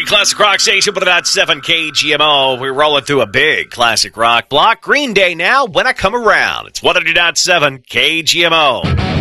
Classic Rock Station, but about 7 KGMO. We're rolling through a big classic rock block. Green Day now, When I Come Around. It's 100.7 KGMO.